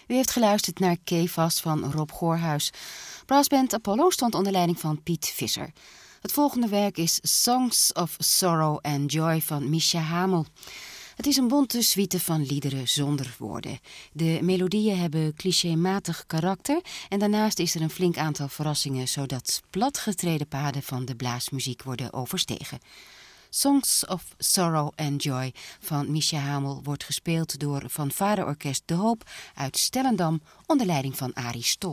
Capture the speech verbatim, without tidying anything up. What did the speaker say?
U heeft geluisterd naar Kefas van Rob Goorhuis. Brassband Apollo stond onder leiding van Piet Visser. Het volgende werk is Songs of Sorrow and Joy van Mischa Hamel. Het is een bonte suite van liederen zonder woorden. De melodieën hebben clichématig karakter en daarnaast is er een flink aantal verrassingen, zodat platgetreden paden van de blaasmuziek worden overstegen. Songs of Sorrow and Joy van Mischa Hamel wordt gespeeld door fanfareorkest De Hoop uit Stellendam onder leiding van Arie Stol.